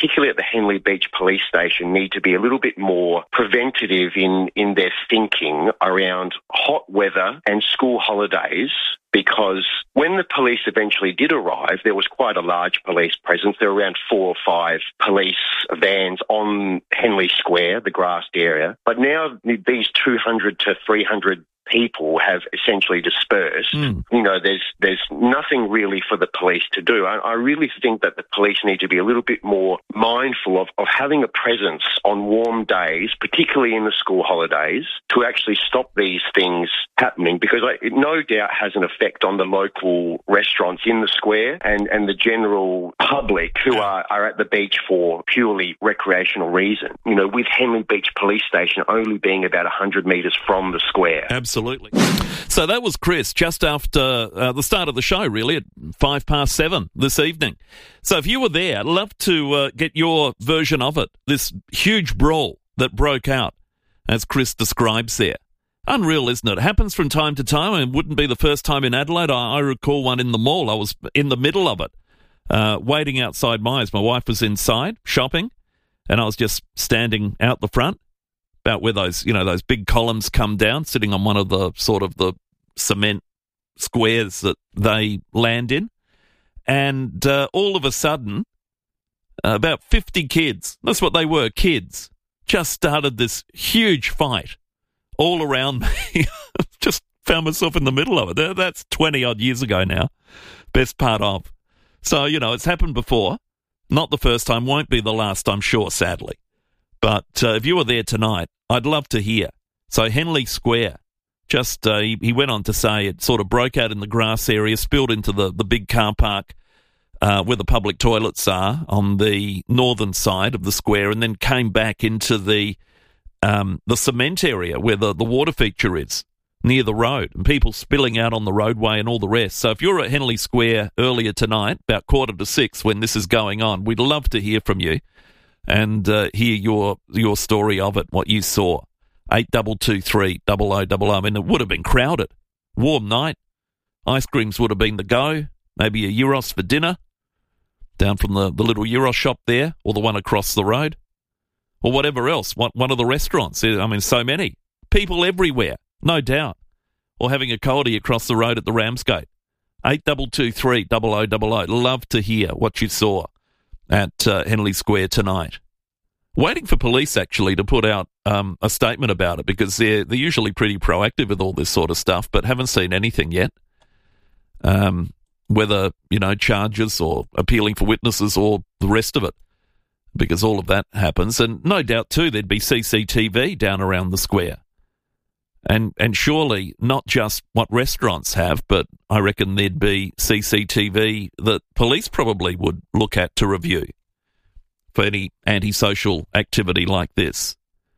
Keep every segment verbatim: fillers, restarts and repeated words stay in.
particularly at the Henley Beach Police Station, need to be a little bit more preventative in, in their thinking around hot weather and school holidays, because when the police eventually did arrive, there was quite a large police presence. There were around four or five police vans on Henley Square, the grassed area. But now these two hundred to three hundred people have essentially dispersed. Mm. You know, there's there's nothing really for the police to do. I, I really think that the police need to be a little bit more mindful of, of having a presence on warm days, particularly in the school holidays, to actually stop these things happening, because I, it no doubt has an effect on the local restaurants in the square and, and the general public who are, are at the beach for purely recreational reason. You know, with Henley Beach Police Station only being about one hundred metres from the square. Absolutely. Absolutely. So that was Chris just after uh, the start of the show, really, at five past seven this evening. So if you were there, I'd love to uh, get your version of it, this huge brawl that broke out, as Chris describes there. Unreal, isn't it? It happens from time to time, and it wouldn't be the first time in Adelaide. I, I recall one in the mall. I was in the middle of it, uh, waiting outside Myers. My wife was inside shopping, and I was just standing out the front, about where those, you know, those big columns come down, sitting on one of the sort of the cement squares that they land in. And uh, all of a sudden, uh, about fifty kids, that's what they were, kids, just started this huge fight all around me. Just found myself in the middle of it. That's twenty-odd years ago now, best part of. So, you know, it's happened before. Not the first time, won't be the last, I'm sure, sadly. But uh, if you were there tonight, I'd love to hear. So Henley Square, just uh, he, he went on to say it sort of broke out in the grass area, spilled into the, the big car park uh, where the public toilets are on the northern side of the square, and then came back into the um, the cement area where the, the water feature is, near the road, and people spilling out on the roadway and all the rest. So if you're at Henley Square earlier tonight, about quarter to six when this is going on, we'd love to hear from you and uh, hear your your story of it, what you saw. eight two two three, double oh double oh. I mean, it would have been crowded. Warm night. Ice creams would have been the go. Maybe a Euros for dinner, down from the, the little Euros shop there, or the one across the road, or whatever else. One, one of the restaurants. I mean, so many. People everywhere, no doubt. Or having a coldie across the road at the Ramsgate. eight two two three, double oh double oh. Love to hear what you saw at uh, Henley Square tonight. Waiting for police, actually, to put out um, a statement about it, because they're, they're usually pretty proactive with all this sort of stuff, but haven't seen anything yet. Um, whether, you know, charges or appealing for witnesses or the rest of it, because all of that happens. And no doubt, too, there'd be C C T V down around the square. And and surely not just what restaurants have, but I reckon there'd be C C T V that police probably would look at to review for any antisocial activity like this.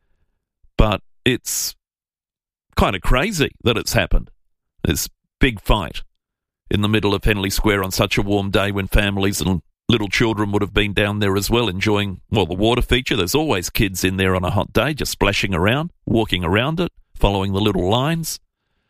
But it's kind of crazy that it's happened. This big fight in the middle of Henley Square on such a warm day when families and little children would have been down there as well, enjoying, well, the water feature. There's always kids in there on a hot day just splashing around, walking around it, following the little lines,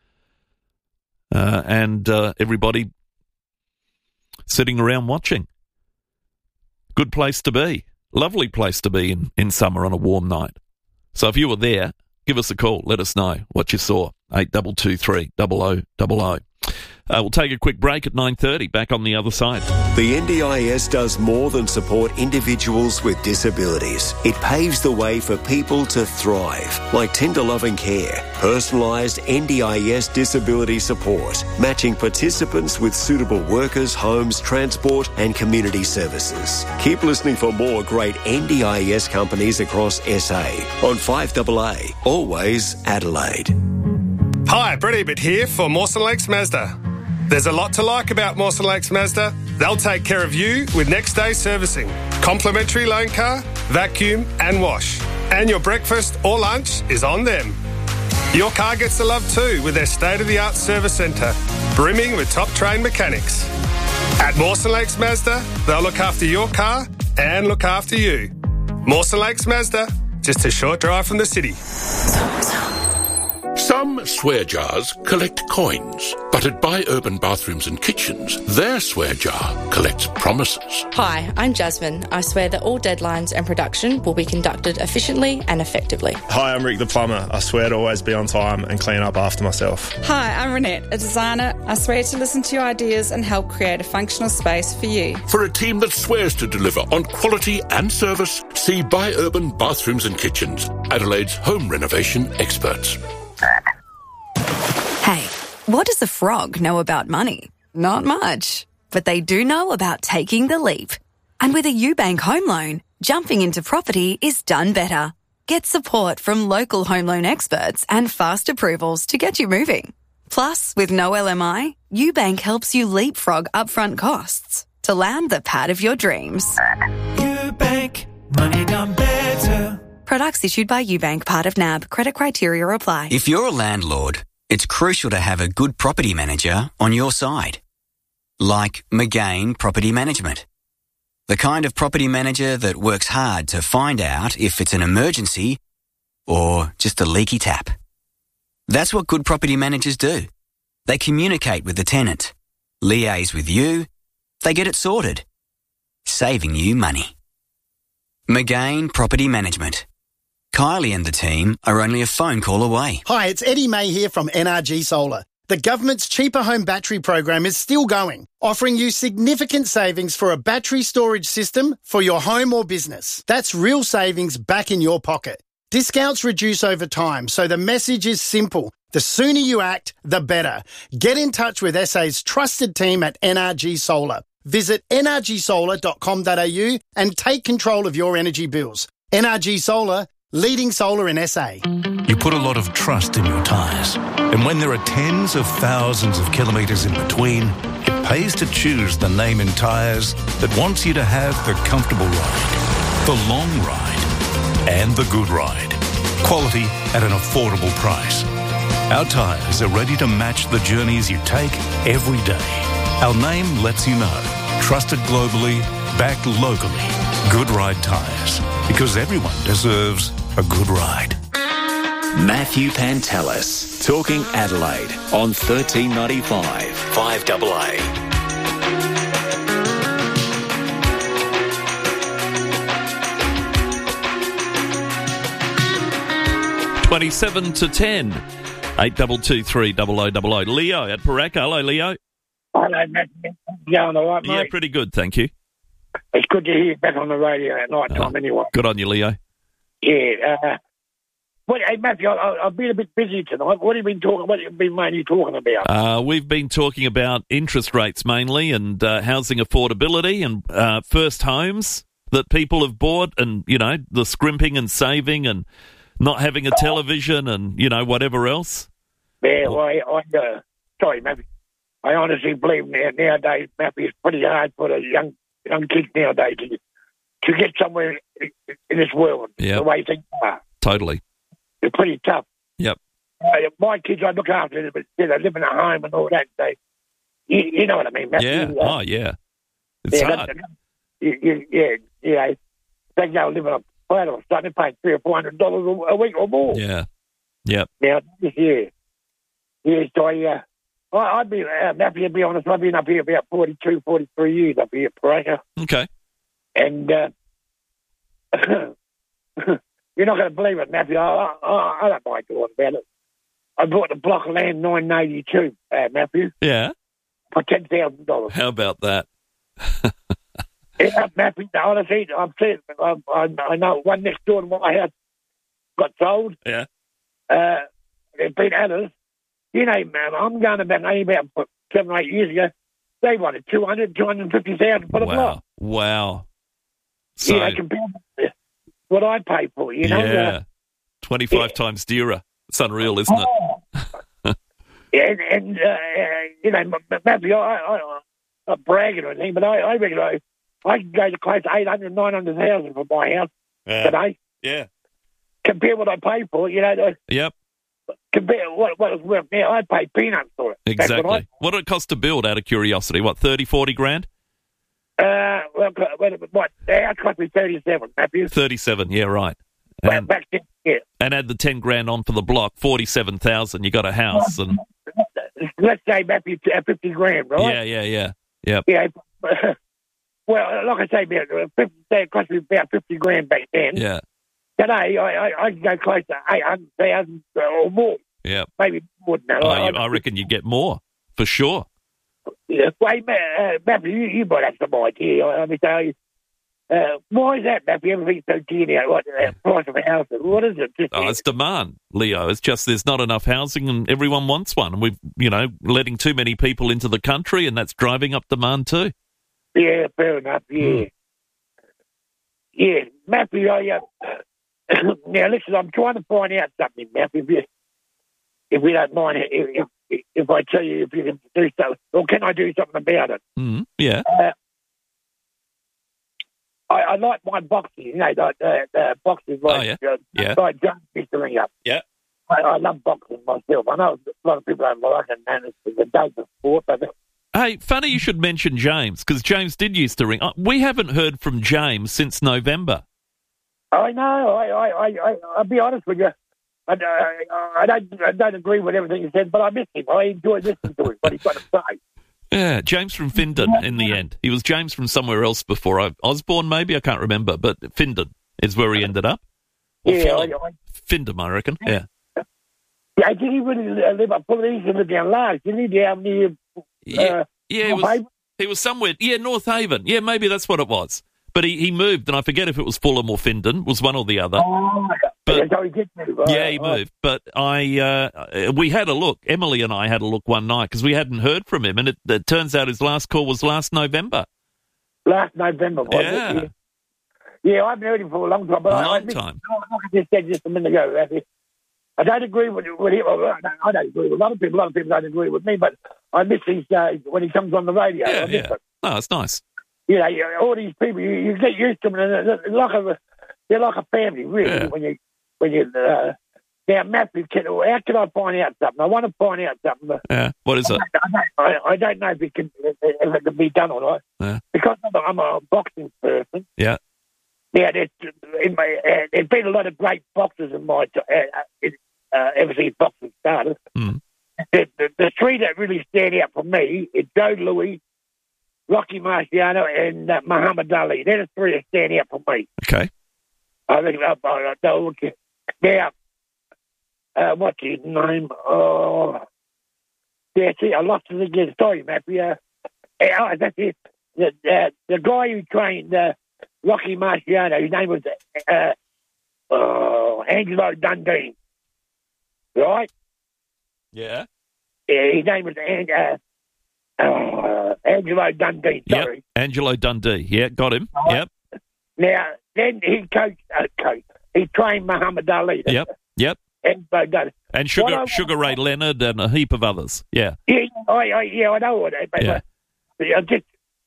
uh, and uh, everybody sitting around watching. Good place to be. Lovely place to be in, in summer on a warm night. So if you were there, give us a call. Let us know what you saw. eight two two three, double oh double oh. Uh, we'll take a quick break at nine thirty. Back on the other side. The N D I S does more than support individuals with disabilities. It paves the way for people to thrive, like tender loving care, personalised N D I S disability support, matching participants with suitable workers, homes, transport and community services. Keep listening for more great N D I S companies across S A on five A A, always Adelaide. Hi, Brett Ebert here for Mawson Lakes Mazda. There's a lot to like about Mawson Lakes Mazda. They'll take care of you with next day servicing, complimentary loan car, vacuum and wash. And your breakfast or lunch is on them. Your car gets the love too with their state-of-the-art service centre, brimming with top-trained mechanics. At Mawson Lakes Mazda, they'll look after your car and look after you. Mawson Lakes Mazda, just a short drive from the city. Some swear jars collect coins, but at Buy Urban Bathrooms and Kitchens, their swear jar collects promises. Hi, I'm Jasmine. I swear that all deadlines and production will be conducted efficiently and effectively. Hi, I'm Rick the plumber. I swear to always be on time and clean up after myself. Hi, I'm Renette, a designer. I swear to listen to your ideas and help create a functional space for you. For a team that swears to deliver on quality and service, see Buy Urban Bathrooms and Kitchens, Adelaide's home renovation experts. Hey, what does a frog know about money? Not much. But they do know about taking the leap. And with a UBank home loan, jumping into property is done better. Get support from local home loan experts and fast approvals to get you moving. Plus, with no L M I, UBank helps you leapfrog upfront costs to land the pad of your dreams. UBank, money done better. Products issued by UBank, part of N A B. Credit criteria apply. If you're a landlord, it's crucial to have a good property manager on your side. Like McGain Property Management. The kind of property manager that works hard to find out if it's an emergency or just a leaky tap. That's what good property managers do. They communicate with the tenant, liaise with you, they get it sorted, saving you money. McGain Property Management. Kylie and the team are only a phone call away. Hi, it's Eddie May here from N R G Solar. The government's Cheaper Home Battery program is still going, offering you significant savings for a battery storage system for your home or business. That's real savings back in your pocket. Discounts reduce over time, so the message is simple. The sooner you act, the better. Get in touch with S A's trusted team at N R G Solar. Visit n r g solar dot com dot a u and take control of your energy bills. N R G Solar, leading solar in S A. You put a lot of trust in your tyres. And when there are tens of thousands of kilometres in between, it pays to choose the name in tyres that wants you to have the comfortable ride, the long ride, and the good ride. Quality at an affordable price. Our tyres are ready to match the journeys you take every day. Our name lets you know. Trusted globally, backed locally. Good Ride Tyres. Because everyone deserves a good ride. Matthew Pantelis, Talking Adelaide on thirteen ninety-five, five A A. Twenty-seven to ten, eight double two three double o double o. Leo at Paraka. Hello, Leo. Hello, Matthew. You going all right, mate? Yeah, pretty good, thank you. It's good to hear you back on the radio at night time, oh, anyway. Good on you, Leo. Yeah. Uh, what, hey, Matthew, I, I've been a bit busy tonight. What have you been talking? What have you been mainly talking about? Uh, we've been talking about interest rates mainly, and uh, housing affordability, and uh, first homes that people have bought, and you know the scrimping and saving, and not having a television, and you know whatever else. Yeah, well, I, I uh, sorry, Matthew. I honestly believe now, nowadays, Matthew, it's pretty hard for the young young kids nowadays to, to get somewhere in, in this world. Yep. The way things are. Totally. They're pretty tough. Yep. Uh, my kids, I look after them, but they live in a home and all that. They, you, you know what I mean, Matthew? Yeah. Uh, oh, yeah. It's yeah, hard. You, you, yeah, yeah. They go live in a flat or something, paying three or four hundred dollars a week or more. Yeah. Yep. Now, yeah, yeah. So I, uh, I, I'd be uh, Matthew. To be honest, I've been up here about forty-two, forty-three years up here at Paraka. Okay. And uh, you're not going to believe it, Matthew. I, I, I don't mind talking about it. I bought the block of land nineteen eighty-two, uh, Matthew. Yeah. For ten thousand dollars. How about that? Yeah, Matthew. Honestly, I've seen. I, I, I know one next door to my house got sold. Yeah. Uh, there's been others. You know, man, I'm going back only about seven or eight years ago. They wanted two hundred, two hundred fifty thousand for the wow. block. Wow. So, you know, compared to what I pay for, you know. Yeah. Uh, twenty-five yeah. times dearer. It's unreal, isn't oh. it? and, and uh, you know, Matthew, I, I, I'm not bragging or anything, but I, I reckon I, I can go to close to eight hundred, nine hundred thousand for my house yeah. today. Yeah. Compare what I pay for, you know. The, yep. Compare what, what it's worth now, I pay peanuts for it. Exactly. What, I, what did it cost to build, out of curiosity? What, thirty, forty grand? Uh, well, what, the house cost me thirty-seven, Matthew. thirty-seven, yeah, right. And, back then, yeah. and add the ten grand on for the block, forty-seven thousand. You got a house, and let's say maybe fifty grand, right? yeah, yeah, yeah, yep. yeah. Well, like I say, about fifty, it cost me about fifty grand back then. Yeah. Today, I I, I can go close to eight hundred thousand or more. Yeah, maybe more than that. Oh, I, you, I reckon you get more for sure. Yeah, wait, uh, Matthew, you, you might have some idea. I mean, so, uh, why is that, Matthew? Everything's so dear now. What uh, price of a house? What is it? Just, oh, it's demand, Leo. It's just there's not enough housing, and everyone wants one. And we've, you know, letting too many people into the country, and that's driving up demand too. Yeah, fair enough. Yeah, mm. yeah, Matthew. I, uh, now listen, I'm trying to find out something, Matthew. If you, if you don't mind, if, if, if I tell you if you can do something, or can I do something about it? Mm, yeah. Uh, I, I like my boxes, you know, the, the, the boxes like, oh, yeah. uh, yeah. like James used to ring up. Yeah. I, I love boxing myself. I know a lot of people don't like it, and it's a day of sport, but... Hey, funny you should mention James, because James did used to ring. We haven't heard from James since November. I know. I, I, I, I'll be honest with you. I, I, I, don't, I don't agree with everything he said, but I miss him. I enjoy listening to him, what he's got to say. Yeah, James from Findon in the end. He was James from somewhere else before. I, Osborne, maybe? I can't remember, but Findon is where he ended up. Or yeah. I, I, Findon, I reckon, yeah. Yeah, did he really live up? Well, he used to live down large, didn't he? Down near... Uh, yeah, yeah he, was, he was somewhere... Yeah, North Haven. Yeah, maybe that's what it was. But he, he moved, and I forget if it was Fulham or Findon. It was one or the other. Oh, but, so he did move. Right, yeah, he right. moved. But I, uh, we had a look. Emily and I had a look one night because we hadn't heard from him, and it, it turns out his last call was last November. Last November, was yeah. it? Yeah. Yeah, I haven't heard him for a long time. But a I, long I, time. Like I just said just a minute ago, I don't agree with, with him. I don't agree with a lot of people. A lot of people don't agree with me, but I miss his, uh, when he comes on the radio. Yeah, I miss yeah. it. Oh, it's nice. You know, all these people, you, you get used to them, and they're like a, they're like a family, really, yeah. when you, when you, uh, now, Matthew, can, how can I find out something? I want to find out something. But yeah, what is I it? Don't, I, don't, I don't know if it can, if it can be done or not. Yeah. Because I'm a, I'm a boxing person. Yeah. Yeah, there's, in my, uh, there's been a lot of great boxers in my, uh, in, uh, ever since boxing started. Mm. The, the, the three that really stand out for me is Joe Louis, Rocky Marciano, and uh, Muhammad Ali. They're the three that stand out for me. Okay. I think uh, uh, uh, now, uh, what's his name? Oh, yeah, see, I lost it again. Sorry, Matthew. Uh, uh, that's it. The, uh, the guy who trained uh, Rocky Marciano, his name was uh, uh, Angelo Dundee. Right? Yeah. Yeah, his name was uh, uh, Angelo Dundee. Sorry. Yep. Angelo Dundee. Yeah, got him. Right. Yep. Now, then he coached, uh, coach, he trained Muhammad Ali. Yep, yep. Angelo Dundee. And Sugar I, Sugar Ray Leonard and a heap of others. Yeah. Yeah, I, I, yeah, I know all that. But, yeah. but I just,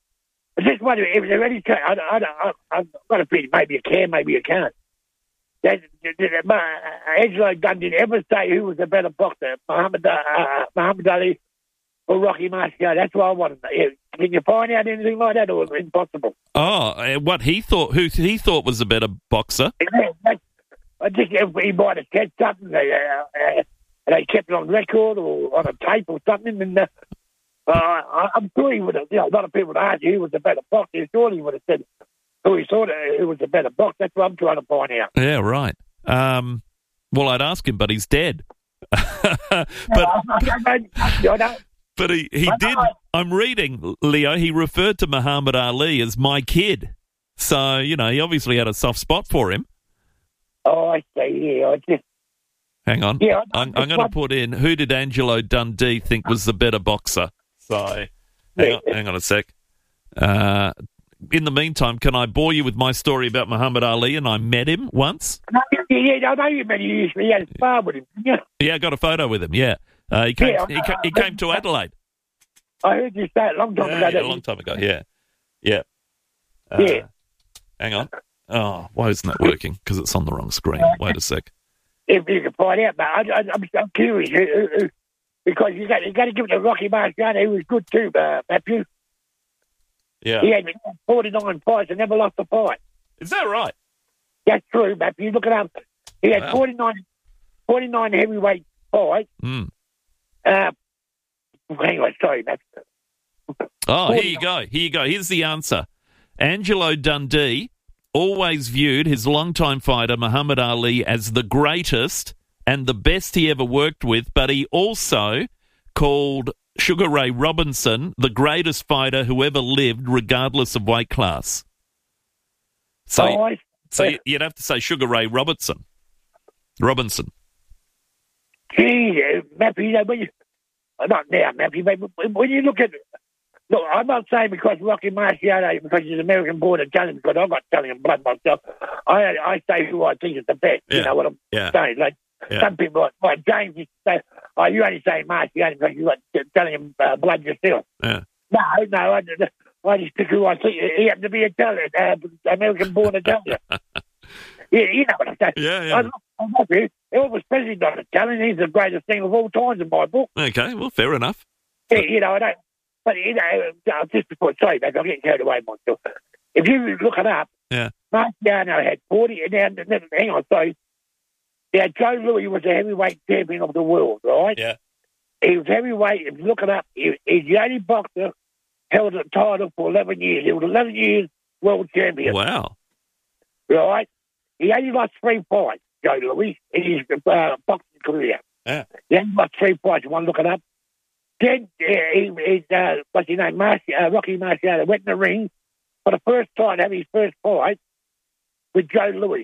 I just wonder if there any chance. I, I, I, I've got a feeling maybe you can, maybe you can't. Did, did, did, uh, Angelo Dundee ever say who was a better boxer, Muhammad, uh, Muhammad Ali or Rocky Marciano? That's what I want to know. Can you find out anything like that, or is it impossible? Oh, what he thought, who he thought was a better boxer? Yeah, I think if he might have said something, uh, uh, they kept it on record or on a tape or something, and uh, uh, I, I'm sure he would have, you know, a lot of people would argue who was a better boxer. Surely he would have said who he thought who was a better boxer. That's what I'm trying to find out. Yeah, right. Um, well, I'd ask him, but he's dead. but, but he, he did, I'm reading, Leo, he referred to Muhammad Ali as my kid. So, you know, he obviously had a soft spot for him. Oh, I see, yeah. I just... Hang on. Yeah, I'm, I'm going to put in, who did Angelo Dundee think was the better boxer? So, hang, yeah. on, hang on a sec. Uh, in the meantime, can I bore you with my story about Muhammad Ali? And I met him once. Yeah, I know you met him. You had a spar with him, didn't you? Yeah, I got a photo with him, yeah. Uh, he came, yeah, he, ca- he came to Adelaide. I heard you say it a long time yeah, ago. Yeah, a long time ago, yeah. Yeah. Uh, yeah. Hang on. Oh, why isn't that working? Because it's on the wrong screen. Wait a sec. If you can find out, but I, I, I'm, I'm curious. Uh, uh, because you got, you got to give it to Rocky Marciano, who was good too, uh, Matthew. Yeah. He had forty-nine fights and never lost a fight. Is that right? That's true, Matt. You look it up. He had Wow. forty-nine, forty-nine heavyweight fights. Mm. Uh, hang on, sorry, Matt. Oh, here you go. Here you go. Here's the answer. Angelo Dundee always viewed his longtime fighter Muhammad Ali as the greatest and the best he ever worked with, but he also called Sugar Ray Robinson the greatest fighter who ever lived, regardless of weight class. So, Oh, I- so you'd have to say Sugar Ray Robinson. Robinson. Gee, uh, Mappy, you know, when you, uh, not now, Mappy, but when- when you look at, look, I'm not saying because Rocky Marciano, because he's American-born Italian, because I've got Italian blood myself, I I say who I think is the best, you Yeah. know what I'm Yeah. saying? Like, Yeah. some people, like, like James, used to say, oh, you only say Marciano because you've got Italian uh, blood yourself. Yeah. No, no, I, I just pick who I think. He happened to be Italian, uh, American-born Italian. Yeah, you know what I'm saying. Yeah, yeah. I, I love you. Elvis Presley's not Italian. He's the greatest thing of all times in my book. Okay, well, fair enough. Yeah, you know, I don't. But, you know, uh, just before, sorry, mate, I'm getting carried away myself. If you look it up, Yeah. Marciano had forty, and then, then, hang on, sorry. Yeah, Joe Louis was the heavyweight champion of the world, right? Yeah. He was heavyweight. If you look it up, he, he's the only boxer held the title for eleven years. He was eleven years world champion. Wow. Right? He only lost three fights, Joe Louis, in his uh, boxing career. Yeah. He only lost three fights. You want to look it up? Then uh, he, he uh, what's his name, Marci- uh, Rocky Marciano, went in the ring for the first time to have his first fight with Joe Louis.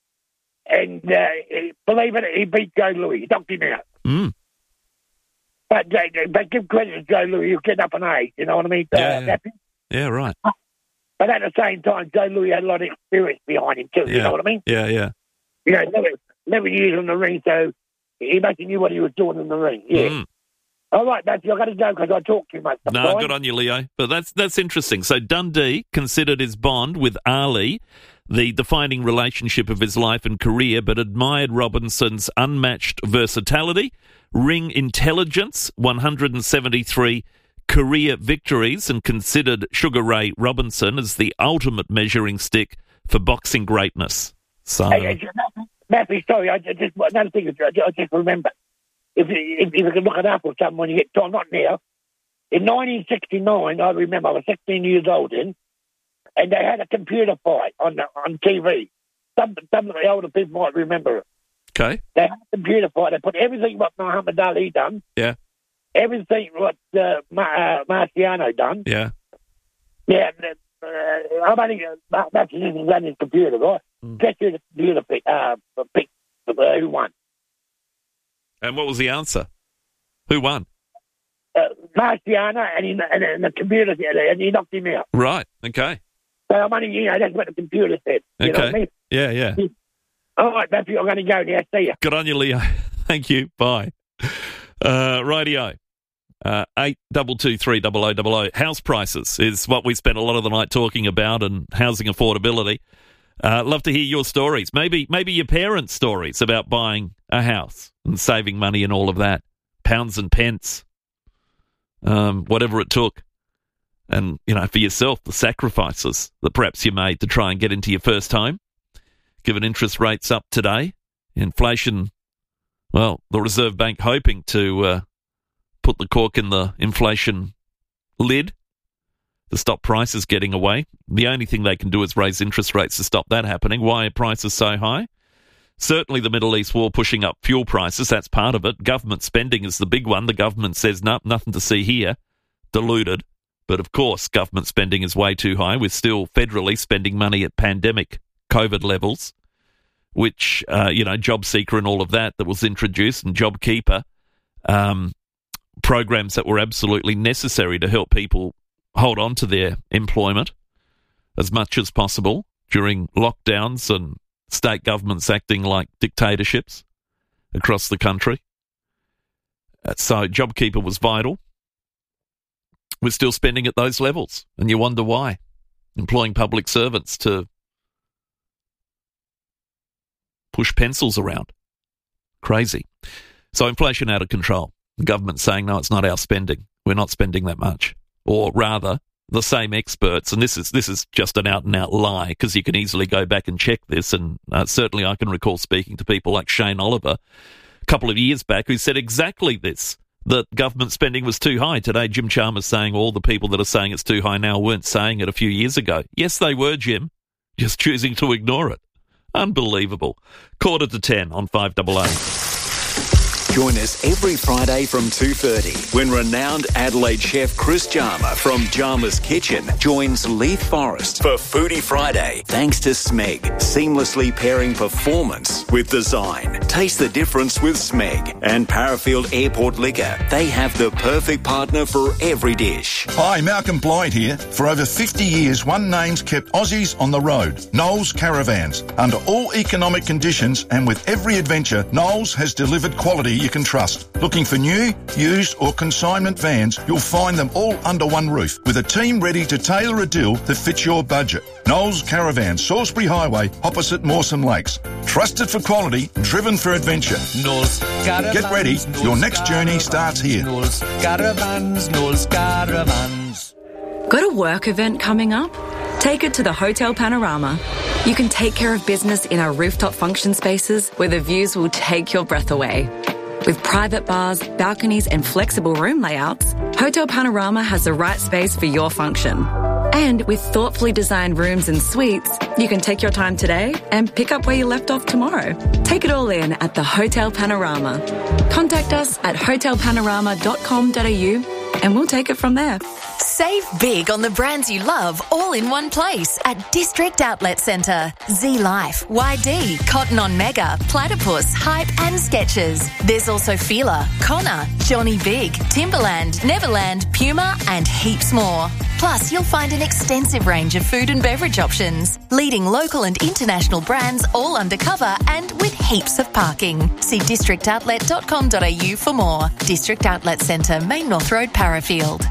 And uh, he, believe it, he beat Joe Louis. He knocked him out. Mm. But, uh, but give credit to Joe Louis. He's getting up in age, you know what I mean? Yeah, uh, yeah. Matthew? Yeah, right. But at the same time, Joe Louis had a lot of experience behind him too, you Yeah. know what I mean? Yeah, yeah. You know, eleven, eleven years in the ring, so he must have knew what he was doing in the ring. Yeah. Mm. All right, Matthew, I've got to go because I talk too much. No, sometimes. good on you, Leo. But that's that's interesting. So Dundee considered his bond with Ali the defining relationship of his life and career, but admired Robinson's unmatched versatility, ring intelligence, one hundred seventy-three career victories, and considered Sugar Ray Robinson as the ultimate measuring stick for boxing greatness. So, Hey, hey, Matthew, sorry, I just, another thing, I just, I just remember. If you, if, if you can look it up or something when you get time, not now. In nineteen sixty-nine, I remember I was sixteen years old then, and they had a computer fight on the, on T V. Some, some of the older people might remember it. okay, They had a computer fight. They put everything what Muhammad Ali done, yeah, everything what uh, Ma- uh, Marciano done. yeah, Yeah, uh, I'm only uh, that's using that in his computer, right? Mm. Guess who the computer pick, uh, pick uh, who won? And what was the answer? Who won? Uh, Marciano, and, he, and, and the computer said, and he knocked him out. Right, okay, So I'm only, you know, that's what the computer said. You know what I okay, mean? yeah, yeah. All right, Matthew, I'm going to go now. See ya. Good on you, Leo. Thank you. Bye. Uh, radio. Uh, eight double two three double o double o. House prices is what we spent a lot of the night talking about, and housing affordability. Uh, love to hear your stories. Maybe, maybe your parents' stories about buying a house and saving money and all of that. Pounds and pence, um, whatever it took, and you know, for yourself, the sacrifices that perhaps you made to try and get into your first home. Given interest rates up today, inflation, well, the Reserve Bank hoping to uh, put the cork in the inflation lid to stop prices getting away. The only thing they can do is raise interest rates to stop that happening. Why are prices so high? Certainly the Middle East war pushing up fuel prices, that's part of it. Government spending is the big one. The government says, no, nothing to see here, diluted. But of course, government spending is way too high. We're still federally spending money at pandemic COVID levels, which, uh, you know, JobSeeker and all of that that was introduced, and JobKeeper, um, programs that were absolutely necessary to help people hold on to their employment as much as possible during lockdowns and state governments acting like dictatorships across the country. Uh, so JobKeeper was vital. We're still spending at those levels, and you wonder why. Employing public servants to push pencils around. Crazy. So inflation out of control. The government saying, no, it's not our spending. We're not spending that much. Or rather, the same experts, and this is this is just an out-and-out lie, because you can easily go back and check this, and uh, certainly I can recall speaking to people like Shane Oliver a couple of years back who said exactly this, that government spending was too high. Today, Jim Chalmers saying all the people that are saying it's too high now weren't saying it a few years ago. Yes, they were, Jim, just choosing to ignore it. Unbelievable. Quarter to ten on five A A. Join us every Friday from two thirty when renowned Adelaide chef Chris Jarma from Jarma's Kitchen joins Leith Forrest for Foodie Friday. Thanks to Smeg, seamlessly pairing performance with design. Taste the difference with Smeg. And Parafield Airport Liquor. They have the perfect partner for every dish. Hi, Malcolm Blythe here. For over fifty years, one name's kept Aussies on the road. Knowles Caravans. Under all economic conditions and with every adventure, Knowles has delivered quality you can trust. Looking for new, used or consignment vans, you'll find them all under one roof with a team ready to tailor a deal that fits your budget. Knowles Caravan, Salisbury Highway, opposite Mawson Lakes. Trusted for quality, driven for adventure. Knowles Caravans. Get ready, Knowles your next journey Caravans, starts here. Knowles Caravans, Knowles Caravans. Got a work event coming up? Take it to the Hotel Panorama. You can take care of business in our rooftop function spaces where the views will take your breath away. With private bars, balconies and flexible room layouts, Hotel Panorama has the right space for your function. And with thoughtfully designed rooms and suites, you can take your time today and pick up where you left off tomorrow. Take it all in at the Hotel Panorama. Contact us at hotel panorama dot com dot a u and we'll take it from there. Save big on the brands you love all in one place at District Outlet Centre. Z-Life, Y D, Cotton On Mega, Platypus, Hype and Skechers. There's also Fila, Connor, Johnny Big, Timberland, Neverland, Puma and heaps more. Plus, you'll find an extensive range of food and beverage options. Leading local and international brands all undercover and with heaps of parking. See district outlet dot com dot a u for more. District Outlet Centre, Main North Road, Parafield.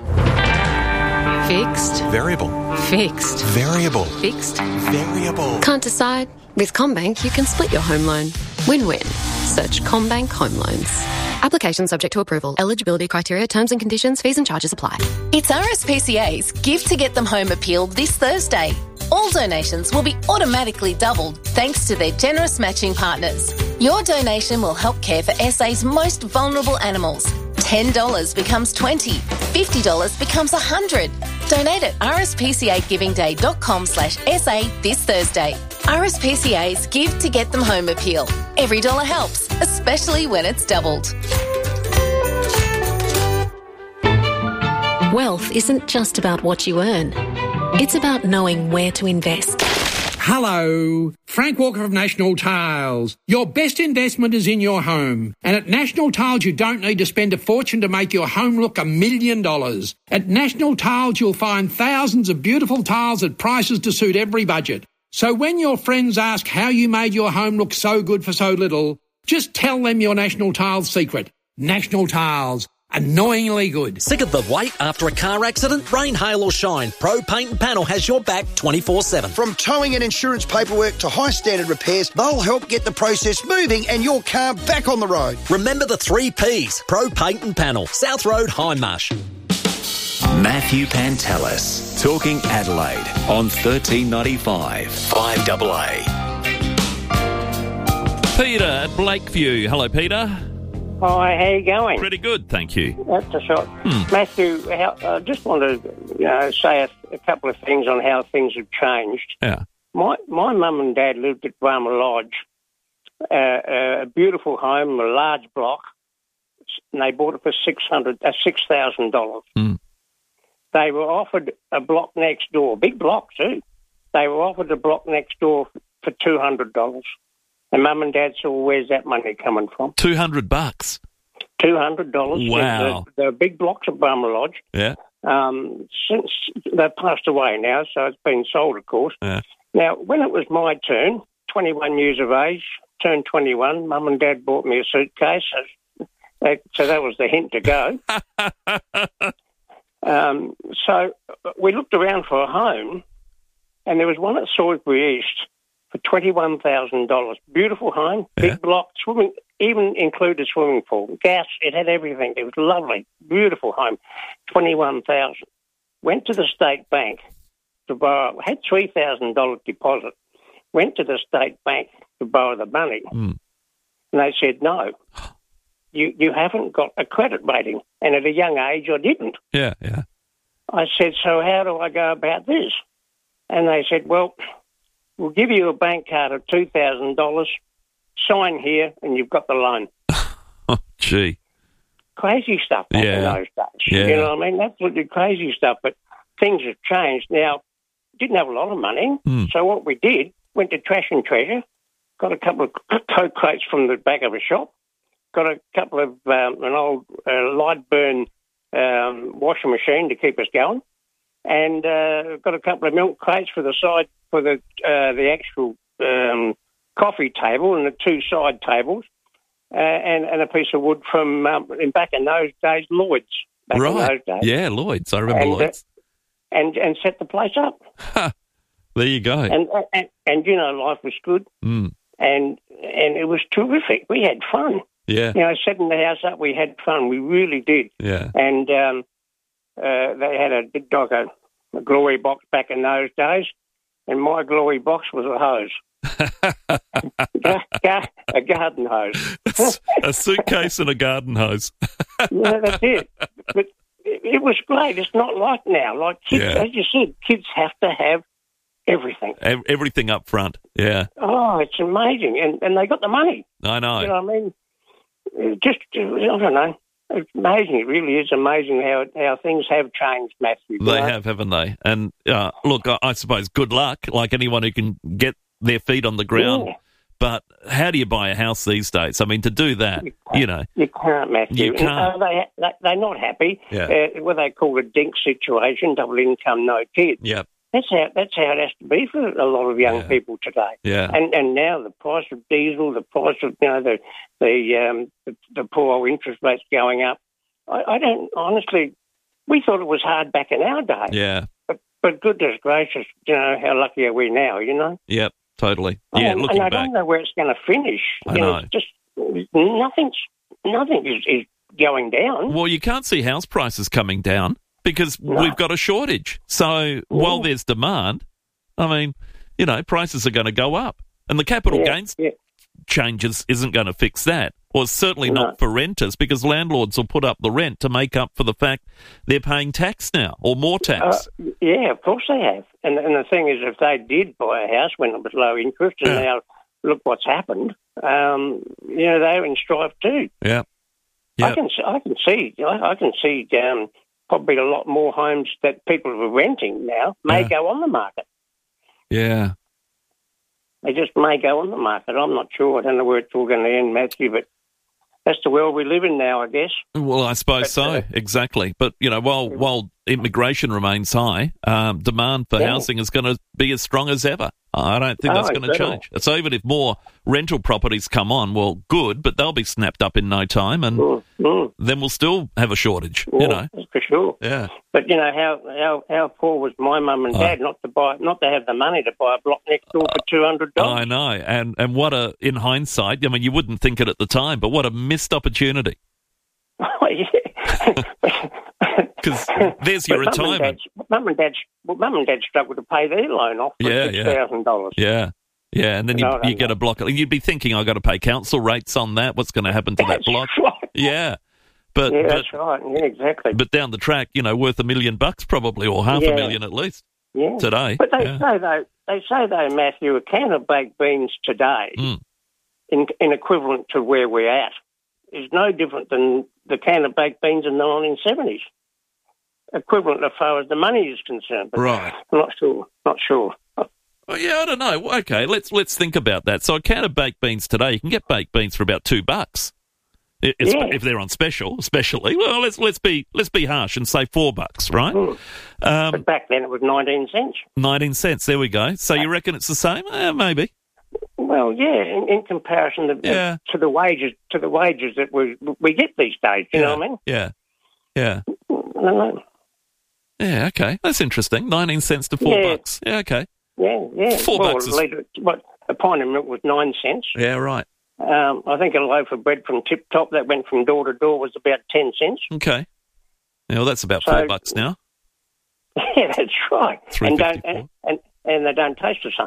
Fixed. Variable. Fixed. Variable. Fixed. Variable. Can't decide? With CommBank, you can split your home loan. Win-win. Search CommBank Home Loans. Application subject to approval. Eligibility criteria, terms and conditions, fees and charges apply. It's R S P C A's Give to Get Them Home appeal this Thursday. All donations will be automatically doubled thanks to their generous matching partners. Your donation will help care for S A's most vulnerable animals. ten dollars becomes twenty dollars, fifty dollars becomes one hundred dollars. Donate at r s p c a giving day dot com slash s a this Thursday. R S P C A's Give to Get Them Home appeal. Every dollar helps, especially when it's doubled. Wealth isn't just about what you earn. It's about knowing where to invest. Hello, Frank Walker of National Tiles. Your best investment is in your home. And at National Tiles, you don't need to spend a fortune to make your home look a million dollars. At National Tiles, you'll find thousands of beautiful tiles at prices to suit every budget. So when your friends ask how you made your home look so good for so little, just tell them your National Tiles secret. National Tiles. Annoyingly good. Sick of the wait after a car accident? Rain, hail or shine, Pro Paint and Panel has your back twenty-four seven. From towing and insurance paperwork to high standard repairs, they'll help get the process moving and your car back on the road. Remember the three P's. Pro Paint and Panel. South Road, Hindmarsh. Matthew Pantelis, Talking Adelaide on thirteen ninety-five, five A A. Peter at Blakeview. Hello, Peter. Hi, how you going? Pretty good, thank you. That's a shot. Hmm. Matthew, I uh, just want to you know, say a, a couple of things on how things have changed. Yeah. My my mum and dad lived at Brahma Lodge, uh, a beautiful home, a large block, and they bought it for six hundred, uh, six thousand dollars. Hmm. They were offered a block next door, big block too. They were offered a block next door for two hundred dollars. And Mum and Dad said, well, where's that money coming from? Two hundred bucks. Two hundred dollars. Wow. The, the big blocks at Brahma Lodge. Yeah. Um, since they've passed away now, so it's been sold, of course. Yeah. Now, when it was my turn, twenty-one years of age, turned twenty-one, Mum and Dad bought me a suitcase, so that, so that was the hint to go. um, so we looked around for a home, and there was one at Salisbury East for twenty-one thousand dollars. Beautiful home, big yeah. block, swimming, even included swimming pool, gas, it had everything. It was lovely, beautiful home, twenty-one thousand dollars. went to the state bank to borrow, had three thousand dollars deposit, went to the state bank to borrow the money, mm. and they said, no, you, you haven't got a credit rating. And at a young age, I didn't. Yeah, yeah. I said, so how do I go about this? And they said, well, we'll give you a bank card of two thousand dollars, sign here, and you've got the loan. Oh, gee. Crazy stuff back Yeah. in those days. Yeah. You know what I mean? Absolutely crazy stuff. But things have changed. Now, didn't have a lot of money, Mm. so what we did, went to Trash and Treasure, got a couple of Coke crates from the back of a shop, got a couple of, um, an old uh, light burn um, washing machine to keep us going, and uh, got a couple of milk crates for the side, for the uh, the actual um, coffee table and the two side tables, uh, and, and a piece of wood from, um, in back in those days, Lloyd's. Back Right. in those days. Yeah, Lloyd's. I remember And, uh, Lloyd's. And, and set the place up. There you go. And, and, and, you know, life was good. Mm. And and it was terrific. We had fun. Yeah. You know, setting the house up, we had fun. We really did. Yeah. And um, uh, they had a big dog, a, a glory box back in those days, and my glory box was a hose. Ga- ga- a garden hose. A suitcase and a garden hose. Yeah, that's it. But it, it was great. It's not like now. Like kids, Yeah. as you said, kids have to have everything. Ev- Everything up front. Yeah. Oh, it's amazing. And and they got the money. I know. You know what I mean? It just, I don't know. It's amazing. It really is amazing how how things have changed, Matthew. you They know? have, haven't they? And uh, look, I, I suppose good luck, like anyone who can get their feet on the ground. Yeah. But how do you buy a house these days? I mean, to do that, you know. You can't, Matthew. You can't. No, they, they, they're not happy. Yeah. Uh, what they call a dink situation, double income, no kids. Yep. That's how that's how it has to be for a lot of young people today. Yeah. And and now the price of diesel, the price of you know the the um, the, the poor old interest rates going up. I, I don't honestly. We thought it was hard back in our day. Yeah. But, but goodness gracious, you know how lucky are we now? You know. Yep. Totally. Yeah. and, looking and I back. don't know where it's going to finish. I you know. It's just nothing's nothing is, is going down. Well, you can't see house prices coming down because we've got a shortage. So while there's demand, I mean, you know, prices are going to go up. And the capital Yeah, gains yeah. changes isn't going to fix that. Or certainly No. not for renters, because landlords will put up the rent to make up for the fact they're paying tax now or more tax. Uh, yeah, of course they have. And and the thing is, if they did buy a house when it was low interest, and Yeah. now look what's happened, um, you know, they're in strife too. Yeah. I Yeah. can s- I can see I, I can see um, probably a lot more homes that people are renting now may Yeah. go on the market. Yeah. They just may go on the market. I'm not sure. I don't know where it's all going to end, Matthew, but that's the world we live in now, I guess. Well, I suppose But, so, uh, exactly. But, you know, while while immigration remains high, um, demand for Yeah. housing is going to be as strong as ever. I don't think Oh, that's going to certainly. change. So even if more rental properties come on, well, good, but they'll be snapped up in no time, and Mm, mm. then we'll still have a shortage, you Yeah, know. that's for sure. Yeah. But you know how, how, how poor was my mum and Oh. dad not to buy not to have the money to buy a block next door for two hundred dollars. I know. And, and what a, in hindsight, I mean, you wouldn't think it at the time, but what a missed opportunity. Because there's your But mum and retirement. Dad- Mum and dad, well, mum and dad struggled to pay their loan off for Yeah, six yeah. thousand dollars. Yeah. Yeah, and then you, No, I don't you get a block. You'd be thinking, I've got to pay council rates on that. What's going to happen to that block? Yeah. But, Yeah, but, that's right. Yeah, exactly. but down the track, you know, worth a million bucks probably, or half Yeah. a million at least Yeah. today. But they yeah. say though, they say though, Matthew, a can of baked beans today, Mm. in, in equivalent to where we're at, is no different than the can of baked beans in the nineteen seventies. Equivalent as far as the money is concerned. But Right. I'm not sure. Not sure. Oh, yeah, I don't know. Okay, let's let's think about that. So a can of baked beans today, you can get baked beans for about two bucks. I- it's- Yeah. If they're on special, especially. Well, let's let's be let's be harsh and say four bucks, right? Mm. Um, But back then it was nineteen cents. Nineteen cents. There we go. So you reckon it's the same? Eh, maybe. Well, yeah, in, in comparison to, Yeah. to the wages to the wages that we we get these days. You know what I mean? Yeah. Yeah. I don't know. Yeah. Okay. That's interesting. Nineteen cents to four Yeah. bucks. Yeah. Okay. Yeah, yeah. Four well, bucks is- a litre, what a pint of milk was nine cents. Yeah. Right. Um, I think a loaf of bread from Tip Top that went from door to door was about ten cents. Okay. Yeah, well, that's about So- four bucks now. Yeah, that's right. three And don't fifty-four. and, and, and they don't taste the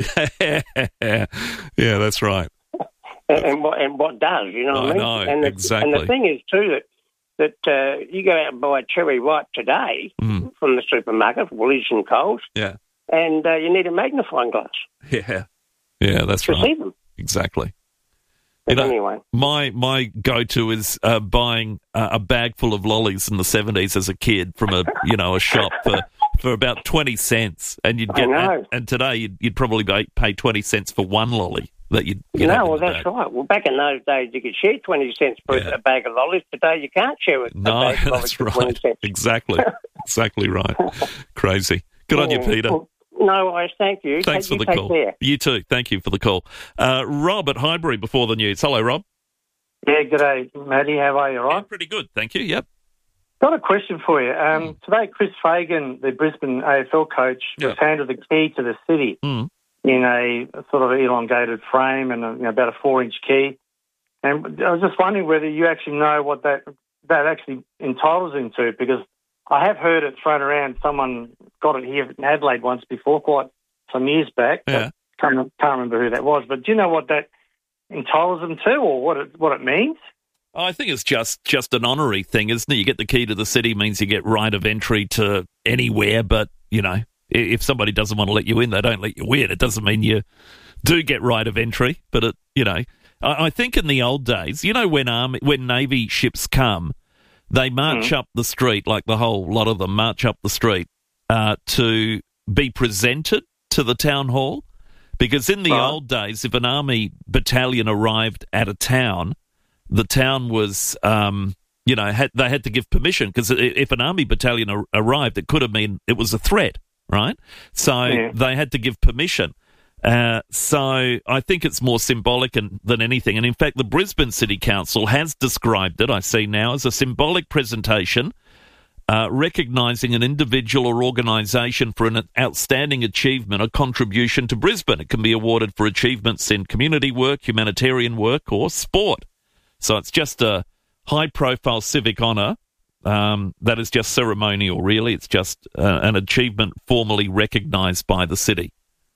same. Yeah, that's right. And, and what and what does, you know what I I mean? know, and the, exactly. And the thing is too that that uh, you go out and buy a cherry ripe today Mm. from the supermarket, Woolies and Coles, Yeah. and uh, you need a magnifying glass Yeah. Yeah, that's to right. see them. Exactly. But You know, anyway, My my go-to is uh, buying uh, a bag full of lollies in the seventies as a kid from a you know a shop for, for about twenty cents, and you'd I get know. and, and today you'd, you'd probably pay, pay twenty cents for one lolly that you'd get. no, well that's right. Well, back in those days, you could share twenty cents for a bag of lollies. Today, you can't share a No, bag of lollies that's for twenty right. cents. Exactly, exactly right. Crazy. Good on you, Yeah. Peter. Well, no worries. Thank you. Thanks Take, for you the take call. Care. You too. Thank you for the call. Uh, Rob at Highbury before the news. Hello, Rob. Yeah, g'day, Matty. How are you, all right? Pretty good, thank you. Yep. Got a question for you. Um, Today, Chris Fagan, the Brisbane A F L coach, was handed the key to the city Mm. in a sort of elongated frame and a, you know, about a four-inch key. And I was just wondering whether you actually know what that that actually entitles him to, because I have heard it thrown around. Someone got it here in Adelaide once before, quite some years back. Yeah. Can't, can't remember who that was. But do you know what that entitles them to, or what it what it means? I think it's just, just an honorary thing, isn't it? You get the key to the city means you get right of entry to anywhere, but, you know, i- if somebody doesn't want to let you in, they don't let you in. It doesn't mean you do get right of entry, but, it, you know, I, I think in the old days, you know, when army, when Navy ships come, they march Mm. up the street, like the whole lot of them march up the street uh, to be presented to the town hall. Because in the Right. old days, if an army battalion arrived at a town, the town was, um, you know, had, they had to give permission, because if an army battalion ar- arrived, it could have been, it was a threat, right? So Yeah. they had to give permission. Uh, so I think it's more symbolic and, than anything. And in fact, the Brisbane City Council has described it, I see now, as a symbolic presentation uh, recognising an individual or organisation for an outstanding achievement or contribution to Brisbane. It can be awarded for achievements in community work, humanitarian work, or sport. So it's just a high-profile civic honour um, that is just ceremonial, really. It's just uh, an achievement formally recognised by the city.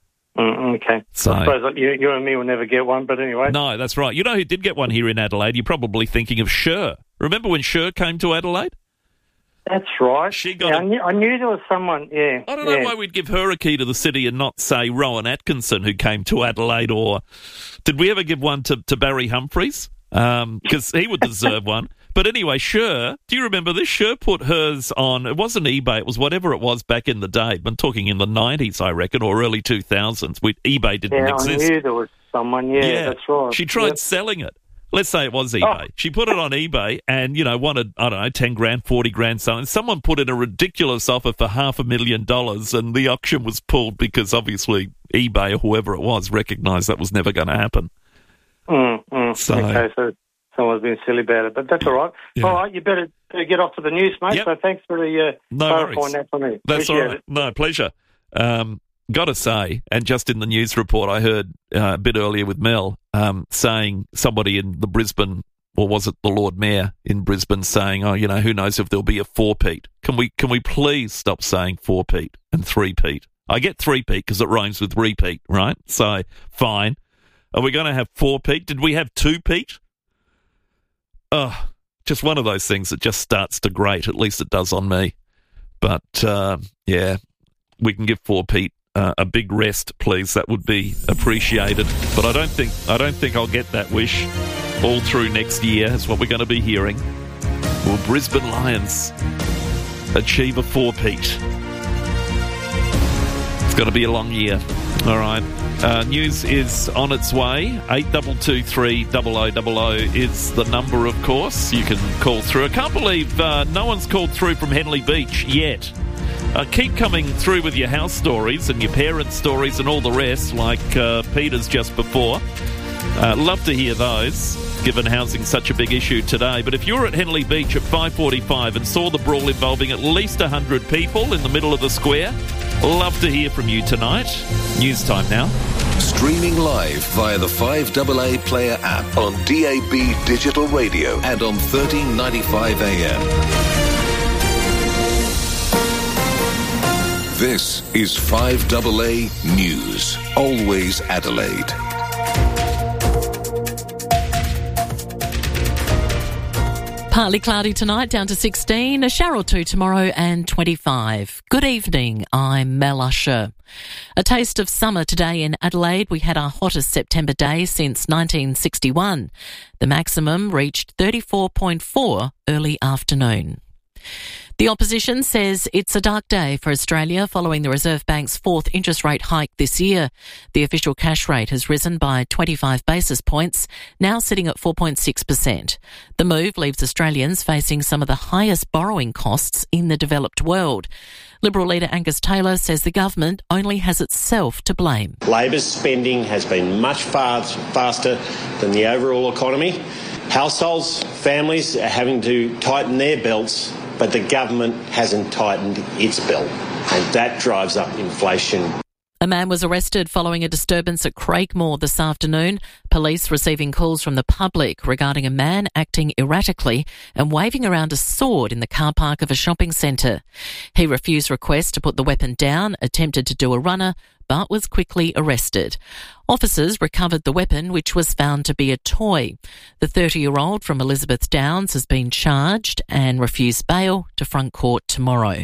Mm, okay. So- I suppose like, you, you and me will never get one, but anyway. No, that's right. You know who did get one here in Adelaide? You're probably thinking of Sher. Remember when Sher came to Adelaide? That's right. She got yeah, a- I, knew, I knew there was someone, yeah. I don't know yeah. why we'd give her a key to the city and not, say, Rowan Atkinson, who came to Adelaide, or did we ever give one to, to Barry Humphries? Because he would deserve one. But anyway, Sher, do you remember this? Sher put hers on, it wasn't eBay, it was whatever it was back in the day. I'm talking in the nineties, I reckon, or early two thousands. We, eBay didn't Yeah, exist. I knew there was someone, yeah, that's right. She tried Yep. selling it. Let's say it was eBay. Oh. She put it on eBay and, you know, wanted, I don't know, ten grand, forty grand, something. Someone put in a ridiculous offer for half a million dollars, and the auction was pulled because obviously eBay or whoever it was recognised that was never going to happen. Mm, mm. So- Okay, so someone's been silly about it, but that's all right. Yeah. All right, you better, better get off to the news, mate. Yep. So thanks for the uh, No clarifying worries. that for me. That's all Appreciate right. it. No, pleasure. Um, got to say, and just in the news report, I heard uh, a bit earlier with Mel um, saying somebody in the Brisbane, or was it the Lord Mayor in Brisbane, saying, "Oh, you know, who knows if there'll be a four-peat." Can we can we please stop saying four-peat and three-peat? I get three-peat because it rhymes with repeat, right? So fine. Are we going to have four-peat? Did we have two-peat? Oh, just one of those things that just starts to grate. At least it does on me. But uh, yeah, we can give four-peat uh, a big rest, please. That would be appreciated. But I don't think I don't think I'll get that wish all through next year. Is what we're going to be hearing. Will Brisbane Lions achieve a four-peat? It's going to be a long year. All right. Uh, news is on its way. eight two two three zero zero zero zero is the number, of course. You can call through. I can't believe uh, no one's called through from Henley Beach yet. Uh, keep coming through with your house stories and your parents' stories and all the rest, like uh, Peter's just before. Uh, love to hear those, given housing's such a big issue today. But if you're at Henley Beach at five forty-five and saw the brawl involving at least one hundred people in the middle of the square, love to hear from you tonight. News time now. Streaming live via the five A A Player app on D A B Digital Radio and on thirteen ninety-five A M. This is five A A News. Always Adelaide. Partly cloudy tonight, down to sixteen, a shower or two tomorrow and twenty-five. Good evening, I'm Mel Usher. A taste of summer today in Adelaide. We had our hottest September day since nineteen sixty-one. The maximum reached thirty-four point four early afternoon. The opposition says it's a dark day for Australia following the Reserve Bank's fourth interest rate hike this year. The official cash rate has risen by twenty-five basis points, now sitting at four point six percent. The move leaves Australians facing some of the highest borrowing costs in the developed world. Liberal leader Angus Taylor says the government only has itself to blame. Labor's spending has been much far faster than the overall economy. Households, families are having to tighten their belts, but the government hasn't tightened its belt, and that drives up inflation. A man was arrested following a disturbance at Craigmore this afternoon. Police receiving calls from the public regarding a man acting erratically and waving around a sword in the car park of a shopping centre. He refused requests to put the weapon down, attempted to do a runner, but was quickly arrested. Officers recovered the weapon, which was found to be a toy. The thirty-year-old from Elizabeth Downs has been charged and refused bail to front court tomorrow.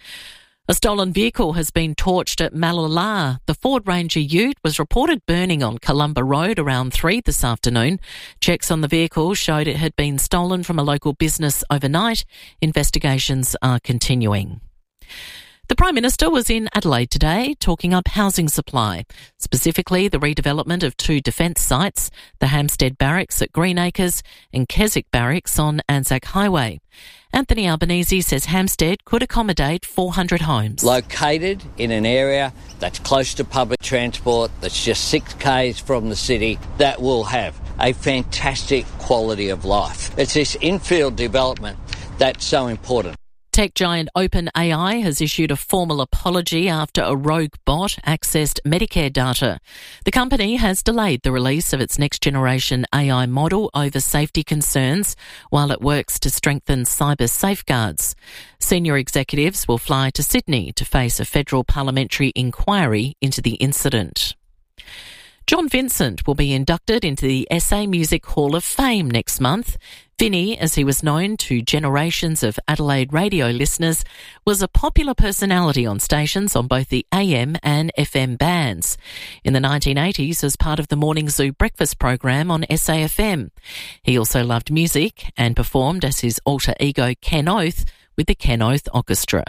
A stolen vehicle has been torched at Malala. The Ford Ranger Ute was reported burning on Columba Road around three this afternoon. Checks on the vehicle showed it had been stolen from a local business overnight. Investigations are continuing. The Prime Minister was in Adelaide today talking up housing supply, specifically the redevelopment of two defence sites, the Hampstead Barracks at Greenacres and Keswick Barracks on Anzac Highway. Anthony Albanese says Hampstead could accommodate four hundred homes. Located in an area that's close to public transport, that's just six kays from the city, that will have a fantastic quality of life. It's this infield development that's so important. Tech giant OpenAI has issued a formal apology after a rogue bot accessed Medicare data. The company has delayed the release of its next-generation A I model over safety concerns while it works to strengthen cyber safeguards. Senior executives will fly to Sydney to face a federal parliamentary inquiry into the incident. John Vincent will be inducted into the S A Music Hall of Fame next month. Vinnie, as he was known to generations of Adelaide radio listeners, was a popular personality on stations on both the A M and F M bands. In the nineteen eighties, as part of the Morning Zoo breakfast program on S A F M. He also loved music and performed as his alter ego Ken Oath with the Ken Oath Orchestra.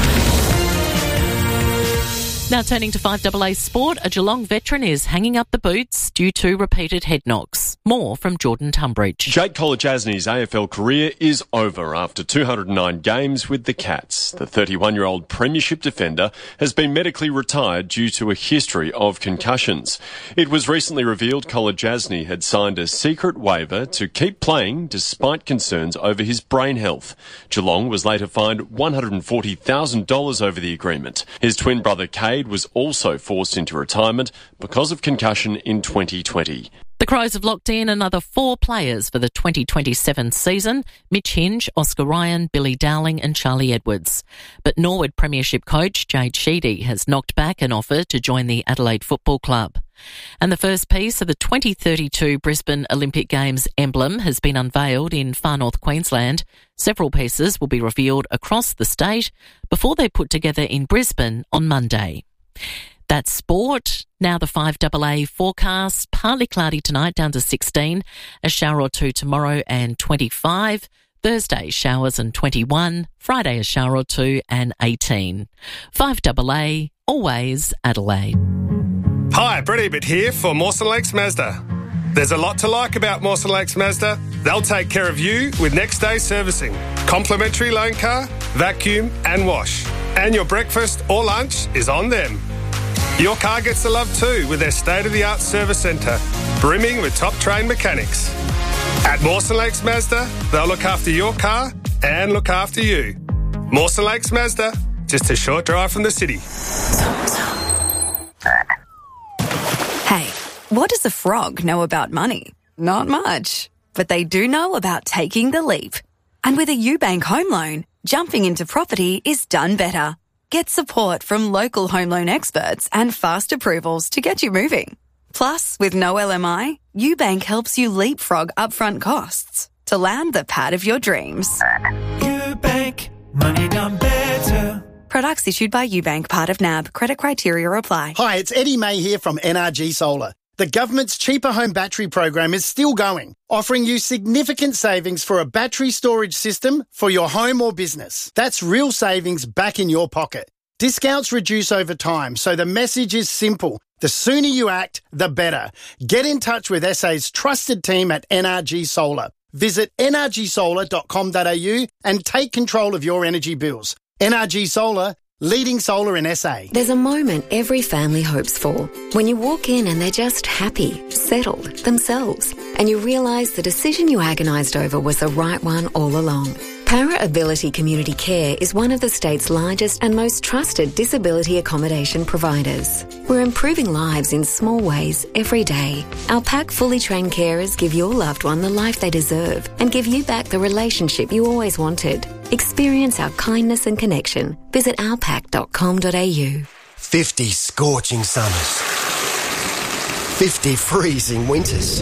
Now turning to five A A Sport, a Geelong veteran is hanging up the boots due to repeated head knocks. More from Jordan Tunbridge. Jake Kolodjasny's A F L career is over after two hundred nine games with the Cats. The thirty-one-year-old premiership defender has been medically retired due to a history of concussions. It was recently revealed Kolodjasny had signed a secret waiver to keep playing despite concerns over his brain health. Geelong was later fined one hundred forty thousand dollars over the agreement. His twin brother Cade was also forced into retirement because of concussion in twenty twenty. The Crows have locked in another four players for the twenty twenty-seven season: Mitch Hinge, Oscar Ryan, Billy Dowling and Charlie Edwards. But Norwood Premiership coach Jade Sheedy has knocked back an offer to join the Adelaide Football Club. And the first piece of the twenty thirty-two Brisbane Olympic Games emblem has been unveiled in Far North Queensland. Several pieces will be revealed across the state before they're put together in Brisbane on Monday. That's sport. Now the five A A forecast. Partly cloudy tonight, down to sixteen. A shower or two tomorrow and twenty-five. Thursday, showers and twenty-one. Friday, a shower or two and eighteen. five A A, always Adelaide. Hi, Brett Ebert here for Mawson Lakes Mazda. There's a lot to like about Mawson Lakes Mazda. They'll take care of you with next day servicing, complimentary loan car, vacuum and wash. And your breakfast or lunch is on them. Your car gets the love too with their state-of-the-art service centre, brimming with top-trained mechanics. At Mawson Lakes Mazda, they'll look after your car and look after you. Mawson Lakes Mazda, just a short drive from the city. Hey, what does a frog know about money? Not much. But they do know about taking the leap. And with a Ubank home loan, jumping into property is done better. Get support from local home loan experts and fast approvals to get you moving. Plus, with no L M I, UBank helps you leapfrog upfront costs to land the pad of your dreams. UBank, money done better. Products issued by UBank, part of N A B. Credit criteria apply. Hi, it's Eddie May here from N R G Solar. The government's Cheaper Home Battery program is still going, offering you significant savings for a battery storage system for your home or business. That's real savings back in your pocket. Discounts reduce over time, so the message is simple. The sooner you act, the better. Get in touch with S A's trusted team at N R G Solar. Visit n r g solar dot com dot a u and take control of your energy bills. N R G Solar, leading solar in S A. There's a moment every family hopes for. When you walk in and they're just happy, settled, themselves, and you realise the decision you agonised over was the right one all along. Para Ability Community Care is one of the state's largest and most trusted disability accommodation providers. We're improving lives in small ways every day. Our P A C fully trained carers give your loved one the life they deserve and give you back the relationship you always wanted. Experience our kindness and connection. Visit our pac dot com dot a u. fifty scorching summers. fifty freezing winters.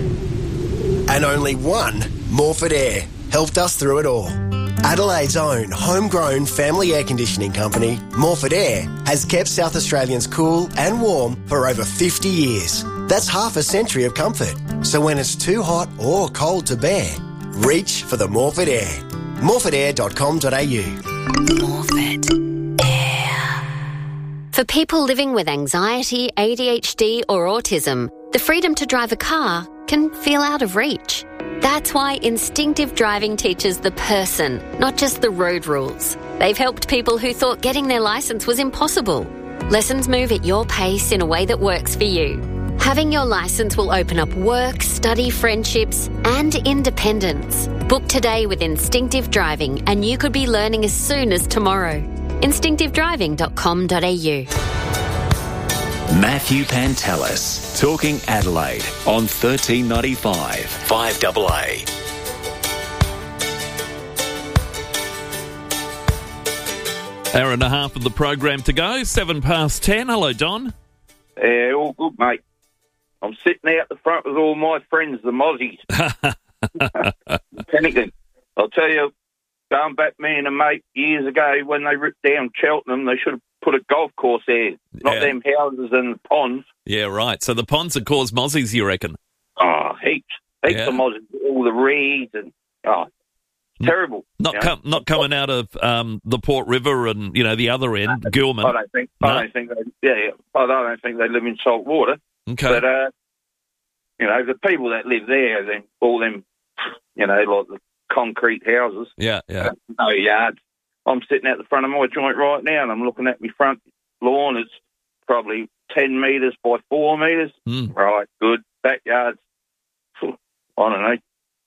And only one Morford Air helped us through it all. Adelaide's own homegrown family air conditioning company, Morford Air, has kept South Australians cool and warm for over fifty years. That's half a century of comfort. So when it's too hot or cold to bear, reach for the Morford Air. morford air dot com dot a u. Morford Air. For people living with anxiety, A D H D or autism, the freedom to drive a car can feel out of reach. That's why Instinctive Driving teaches the person, not just the road rules. They've helped people who thought getting their licence was impossible. Lessons move at your pace in a way that works for you. Having your licence will open up work, study, friendships and independence. Book today with Instinctive Driving and you could be learning as soon as tomorrow. instinctive driving dot com dot a u. Matthew Pantelis, talking Adelaide on thirteen ninety-five, five A A. Hour and a half of the program to go, seven past ten. Hello, Don. Yeah, all good, mate. I'm sitting out the front with all my friends, the Mozzies. Pennington. I'll tell you, going back me and a mate years ago when they ripped down Cheltenham, they should have put a golf course there, not Yeah. them houses and ponds. Yeah, right. So the ponds have caused mozzies, you reckon? Oh, heaps. Heaps Yeah. of mozzies. All the reeds and, oh, terrible. Not you know. com- not coming out of um, the Port River and, you know, the other end, Gilman. I don't think, No? I don't think they, yeah, yeah, I don't think they live in salt water. Okay. But, uh, you know, the people that live there, then all them, you know, like the concrete houses. Yeah, yeah. No yards. I'm sitting out the front of my joint right now and I'm looking at my front lawn. It's probably ten metres by four metres. Mm. Right, good. Backyard's, I don't know,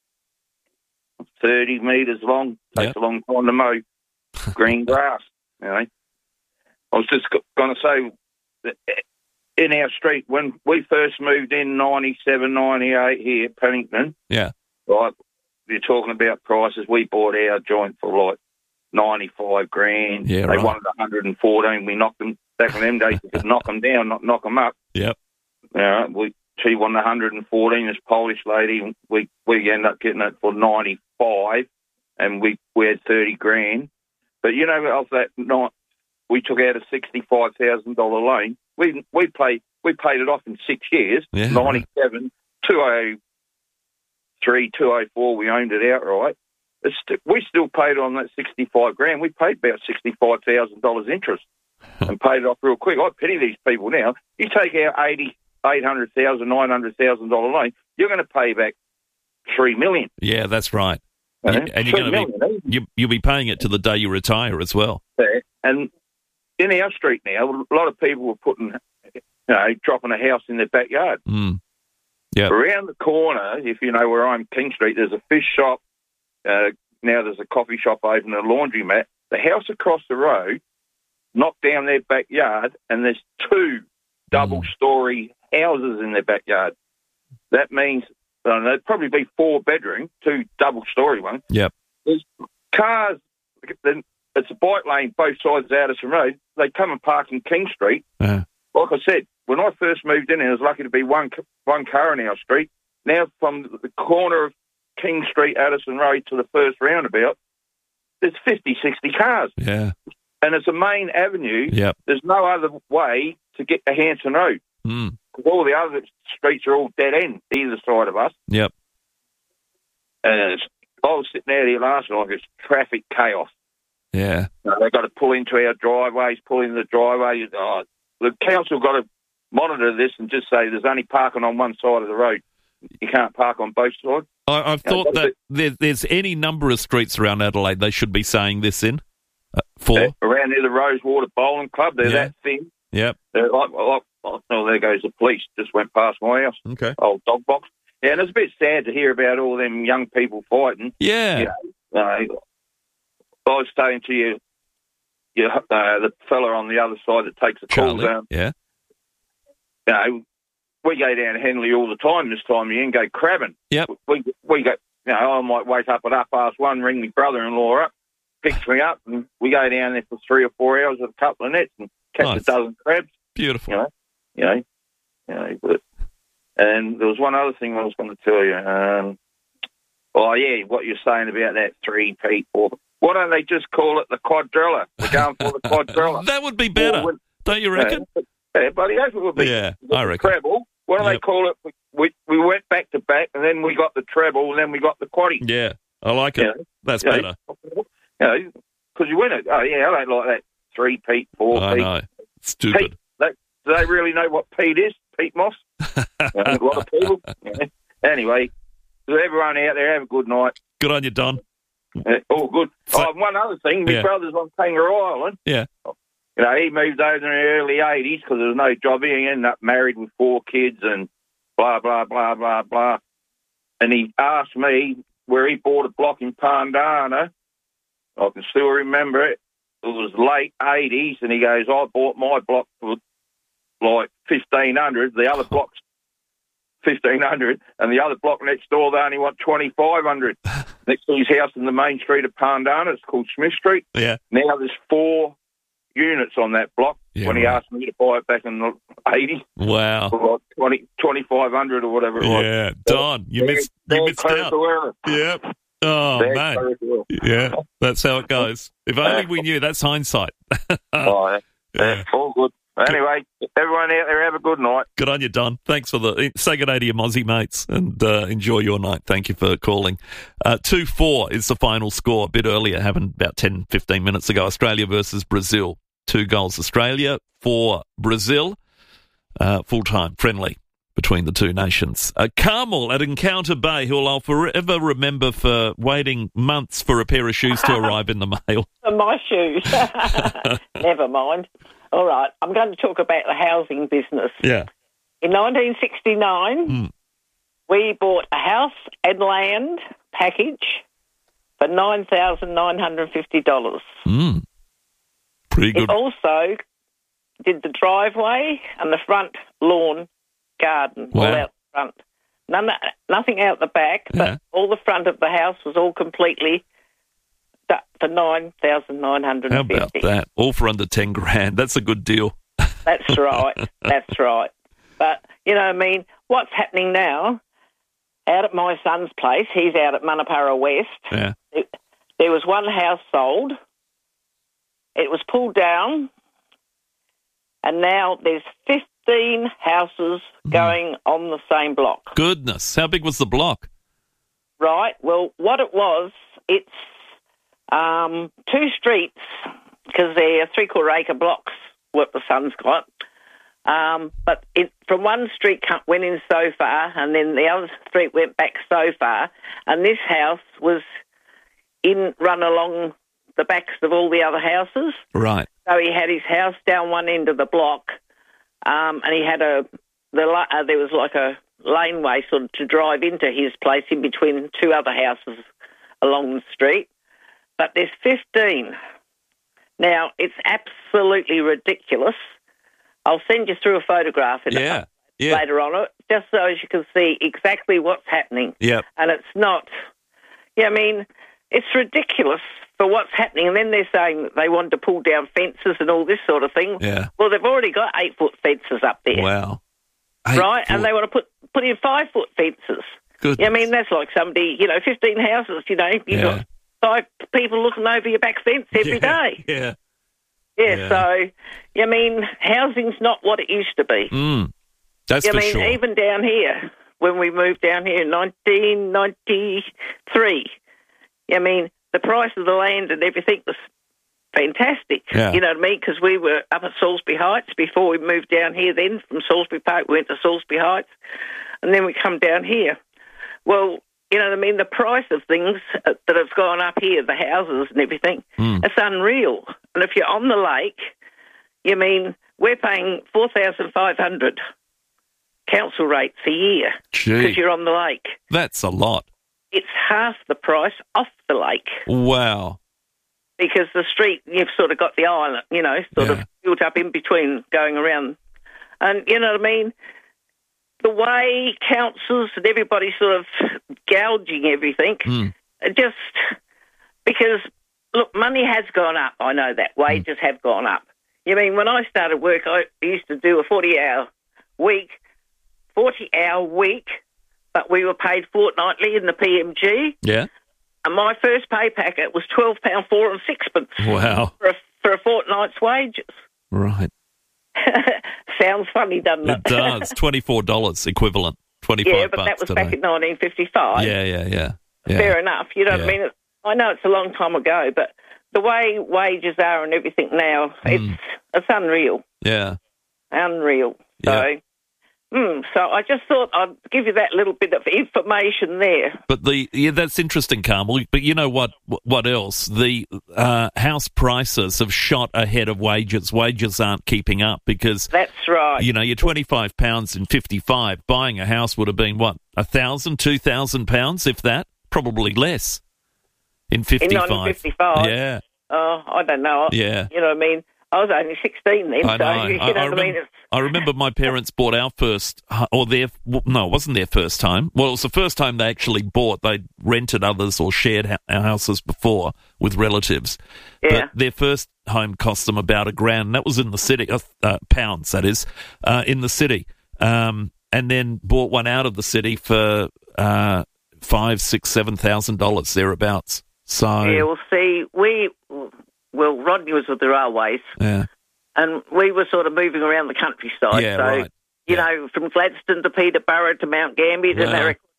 thirty metres long. Takes Yep. a long time to mow. Green grass, you know. I was just going to say that in our street, when we first moved in ninety-seven, ninety-eight here, Pennington, Yeah. right, you're talking about prices. We bought our joint for like ninety-five grand. Yeah, they right. wanted one hundred fourteen. We knocked them, back in them days, you could knock them down, not knock them up. Yep. Yeah, we she wanted one hundred fourteen, this Polish lady. We we ended up getting it for ninety-five, and we, we had thirty grand. But, you know, of that night, we took out a sixty-five thousand dollars loan. We we paid we paid it off in six years, Yeah, ninety-seven, two oh three, two oh four, we owned it outright. It's st- we still paid on that sixty-five grand. We paid about sixty-five thousand dollars interest and paid it off real quick. I pity these people now. You take out eighty, eight hundred thousand, nine hundred thousand dollar loan, you're going to pay back three million. Yeah, that's right. Uh, You- and you're three going to be million, eh? you, you'll be paying it to the day you retire as well. Yeah. And in our street now, a lot of people were putting, you know, dropping a house in their backyard. Mm. Yeah. Around the corner, if you know where I'm, King Street, there's a fish shop. Uh, now there's a coffee shop open, a laundromat. The house across the road knocked down their backyard, and there's two double-storey houses in their backyard. That means uh, there'd probably be four bedroom, two double-storey ones. Yep. There's cars. The, it's a bike lane both sides of Addison Road. They come and park in King Street. Uh. Like I said, when I first moved in, I was lucky to be one one car in our street. Now, from the corner of King Street, Addison Road, to the first roundabout, there's fifty, sixty cars. Yeah. And it's a main avenue. Yep. There's no other way to get to Hanson Road. Mm. All the other streets are all dead end, either side of us. Yep. And it's, I was sitting out here last night, it's traffic chaos. Yeah. You know, they've got to pull into our driveways, pull in the driveways. Oh, the council got to monitor this and just say there's only parking on one side of the road. You can't park on both sides. I, I've You know, thought that it- there, there's any number of streets around Adelaide they should be saying this in. Uh, for? Uh, around near the Rosewater Bowling Club, they're Yeah. that thin. Yep. They're like, like, oh, there goes the police. Just went past my house. Okay. Old dog box. Yeah, and it's a bit sad to hear about all them young people fighting. Yeah. You know, uh, I was saying to you, you uh, the fella on the other side that takes the calls Charlie. down. Yeah. You know, we go down to Henley all the time this time of year and go crabbing. Yep. We we go. You know, I might wake up at half past one, ring my brother-in-law up, picks me up, and we go down there for three or four hours with a couple of nets and catch Nice. a dozen crabs. Beautiful. You know, you know, you know. But, and there was one other thing I was going to tell you. Um, oh yeah, what you're saying about that three P four. Why don't they just call it the quadrilla? We're going for the quadrilla. That would be better, Or, don't you reckon? Yeah, yeah, buddy, that's what it would be. Yeah, The I reckon. Treble. Why don't they Yep. call it? We we went back to back, and then we got the treble, and then we got the quaddy. Yeah, I like it. Yeah. That's You know, better. You know, because you win it. Oh yeah, I don't like that three Pete, four I Pete. know. Stupid. Pete, they, do they really know what Pete is? Pete Moss. You know, a lot of people. Yeah. Anyway, so everyone out there, have a good night. Good on you, Don. Uh, all good. oh, and one other thing, my Yeah. brother's on Kangaroo Island. Yeah. You know, he moved over in the early eighties because there was no job. He ended up married with four kids and blah, blah, blah, blah, blah. And he asked me where he bought a block in Pandana. I can still remember it. It was late eighties, and he goes, I bought my block for like fifteen hundred. The other block's fifteen hundred, and the other block next door, they only want twenty-five hundred. Next to his house in the main street of Pandana, it's called Smith Street. Yeah. Now there's four units on that block. Yeah, when he right. asked me to buy it back in the eighties, Wow. for like twenty, twenty-five hundred or whatever it was. Yeah, Don, you They're- missed, they're you missed out. clerical error. Yep. Oh, They're man. clerical error. Yeah, that's how it goes. If only we knew. That's hindsight. Oh, yeah. Yeah. All good. Anyway, everyone out there, have a good night. Good on you, Don. Thanks for the... Say good day to your Mozzie mates and uh, enjoy your night. Thank you for calling. Uh, two four is the final score. A bit earlier, happened about ten, fifteen minutes ago. Australia versus Brazil. Two goals Australia, for Brazil. Uh, full-time, friendly between the two nations. Uh, Carmel at Encounter Bay, who I'll forever remember for waiting months for a pair of shoes to arrive in the mail. My shoes. Never mind. All right, I'm going to talk about the housing business. Yeah. In nineteen sixty-nine, Mm. we bought a house and land package for nine thousand nine hundred fifty dollars. Mm. Pretty good. It also did the driveway and the front lawn garden, all Wow. out front. None, nothing out the back, but Yeah. all the front of the house was all completely done for nine thousand nine hundred How fifty dollars. about that? All for under ten grand. That's a good deal. That's right. That's right. But, you know, I mean, what's happening now, out at my son's place, he's out at Manapara West, Yeah. it, there was one house sold. It was pulled down, and now there's fifteen houses going on the same block. Goodness. How big was the block? Right. Well, what it was, it's um, two streets, because they're three-quarter acre blocks, what the son's got. Um, but it, from one street cut- went in so far, and then the other street went back so far, and this house was in run along the backs of all the other houses. Right. So he had his house down one end of the block, um, and he had a the la- uh, there was like a laneway sort of to drive into his place in between two other houses along the street. But there's fifteen. Now, it's absolutely ridiculous. I'll send you through a photograph in Yeah, yeah. later on, just so as you can see exactly what's happening. Yep. And it's not, yeah, I mean, it's ridiculous for what's happening. And then they're saying that they want to pull down fences and all this sort of thing. Yeah. Well, they've already got eight-foot fences up there. Wow. Right? Eight And they want to put, put in five-foot fences. Good. Yeah, I mean, that's like somebody, you know, fifteen houses, you know, you've Yeah. got five people looking over your back fence every Yeah, day. Yeah. Yeah, Yeah. so, I mean, housing's not what it used to be. Mm, that's I for mean, sure. even down here, when we moved down here in nineteen ninety-three, I mean, the price of the land and everything was fantastic. Yeah. You know what I mean? Because we were up at Salisbury Heights before we moved down here then. From Salisbury Park, we went to Salisbury Heights, and then we come down here. Well, you know what I mean? The price of things that have gone up here, the houses and everything, Mm. it's unreal. And if you're on the lake, you mean, we're paying four thousand five hundred dollars council rates a year Gee. because you're on the lake. That's a lot. It's half the price off the lake Wow. because the street, you've sort of got the island, you know, sort Yeah. of built up in between going around. And, you know what I mean? The way councils and everybody sort of gouging everything, Mm. it just because, look, money has gone up. I know that. Wages have gone up. You mean, when I started work, I used to do a forty-hour week, forty-hour week, but we were paid fortnightly in the P M G. Yeah. And my first pay packet was twelve pounds four and sixpence Wow. for a, for a fortnight's wages. Right. Sounds funny, doesn't it? It does. twenty-four dollars equivalent. twenty-five Yeah, but bucks that was today. back in nineteen fifty-five. Yeah, yeah, yeah. yeah. Fair enough. You know what Yeah. I mean? It's, I know it's a long time ago, but the way wages are and everything now, it's it's unreal. Yeah. Unreal. So, Yeah. mm, so I just thought I'd give you that little bit of information there. But the yeah, that's interesting, Carmel. But you know what? What else? The uh, house prices have shot ahead of wages. Wages aren't keeping up because That's right. you know your twenty-five pounds in fifty-five. Buying a house would have been what a thousand, two thousand pounds, if that. Probably less in fifty-five. In nineteen fifty-five. Yeah, Oh, I don't know. Yeah. You know what I mean? I was only sixteen then, I so know. you know I, I, what I mean? remember, It's, I remember my parents bought our first, hu- or their, well, no, it wasn't their first time. Well, it was the first time they actually bought. They rented others or shared ha- our houses before with relatives. Yeah. But their first home cost them about a grand. And that was in the city, uh, uh, pounds, that is, uh, in the city. Um, and then bought one out of the city for uh, five, six, seven thousand dollars thereabouts. So yeah, well, see, we, well, Rodney was with the railways. yeah. And we were sort of moving around the countryside. Yeah, so, right. you know, from Gladstone to Peterborough to Mount Gambier to Wow.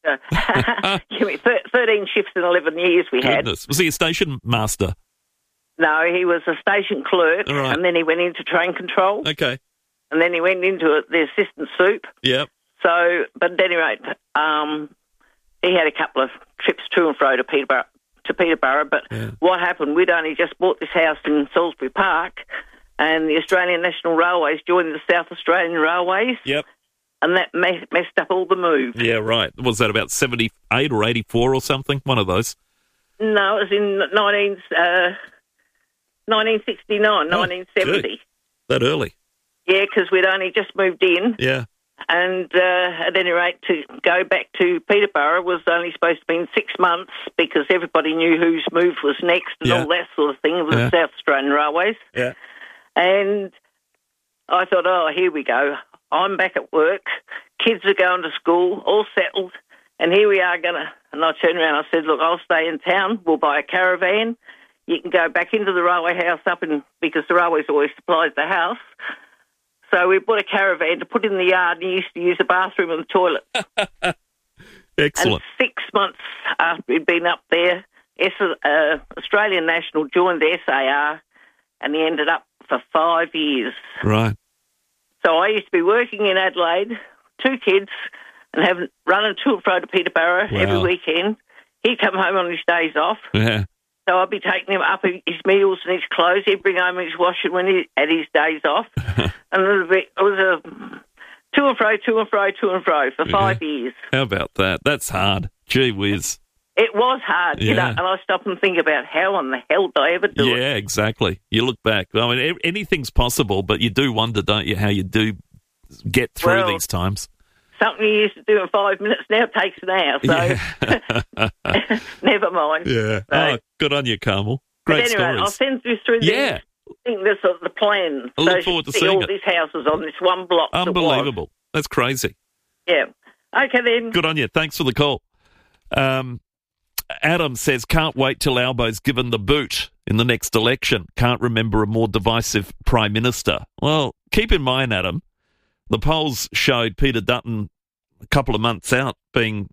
America. Give me thir- thirteen shifts in eleven years we had. Goodness. Was he a station master? No, he was a station clerk, All right. and then he went into train control, Okay. and then he went into it, the assistant soup. Yep. So, but at any rate, um, he had a couple of trips to and fro to Peterborough. To Peterborough, but Yeah. what happened? We'd only just bought this house in Salisbury Park, and the Australian National Railways joined the South Australian Railways, Yep. and that me- messed up all the moves. Yeah, right. Was that about seventy-eight or eighty-four or something? One of those. No, it was in nineteen, uh, nineteen sixty-nine, Oh, nineteen seventy. gee. That early. Yeah, because we'd only just moved in, Yeah. and uh, at any rate, to go back to Peterborough was only supposed to be in six months because everybody knew whose move was next and Yeah. all that sort of thing. It was Yeah. the South Australian Railways. Yeah. And I thought, oh, here we go. I'm back at work. Kids are going to school, all settled. And here we are going to... And I turned around and I said, look, I'll stay in town. We'll buy a caravan. You can go back into the railway house up in... Because the railways always supplies the house. So we bought a caravan to put in the yard and used to use the bathroom and the toilet. Excellent. And six months after we'd been up there, S- uh, Australian National joined the S A R and he ended up for five years. Right. So I used to be working in Adelaide, two kids, and having running to and fro to Peterborough Wow. every weekend. He'd come home on his days off, Yeah. so I'd be taking him up his meals and his clothes. He'd bring home his washing when he had his days off. And it was a, it was a to and fro, to and fro, to and fro for five years. How about that? That's hard. Gee whiz. It was hard, you know, Yeah. and I stop and think about how in the hell did I ever do it? Yeah, exactly. You look back. I mean, a- anything's possible, but you do wonder, don't you, how you do get through Well, these times. Something you used to do in five minutes now takes an hour, so never mind. Yeah. So, Oh, good on you, Carmel. Great but anyway, stories. I'll send you through the, Yeah. I think this is the plan. I look so you forward to see seeing all it. these houses on this one block. that was. Unbelievable. That's crazy. Yeah. Okay, then. Good on you. Thanks for the call. Um, Adam says, can't wait till Albo's given the boot in the next election. Can't remember a more divisive Prime Minister. Well, keep in mind, Adam, the polls showed Peter Dutton a couple of months out being